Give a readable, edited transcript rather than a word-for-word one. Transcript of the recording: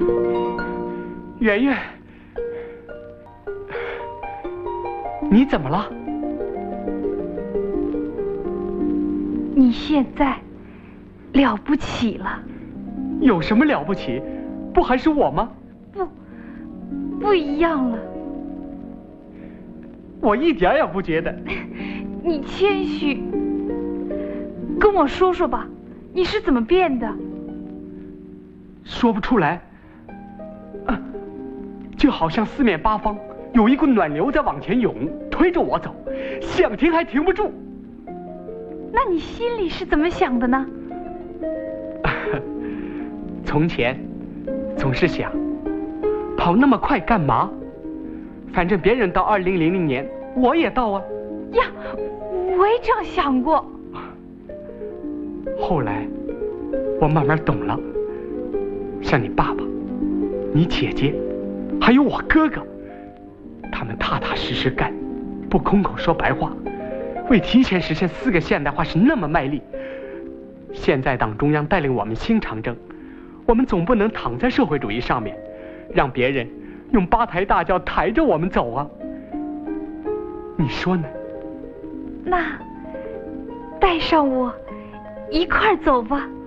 圆圆，你怎么了？ 你现在了不起了。 有什么了不起？不还是我吗？ 不一样了。 我一点也不觉得。 你谦虚，跟我说说吧，你是怎么变的？ 说不出来。就好像四面八方有一股暖流在往前涌，推着我走，想停还停不住。 那你心里是怎么想的呢？ 从前总是想，跑那么快干嘛？反正别人到2000年，我也到啊。 呀，我也这样想过。 后来我慢慢懂了，像你爸爸、你姐姐还有我哥哥，他们踏踏实实干，不空口说白话，为提前实现4个现代化是那么卖力。现在党中央带领我们新长征，我们总不能躺在社会主义上面，让别人用8抬大轿抬着我们走啊。你说呢？ 那带上我一块儿走吧。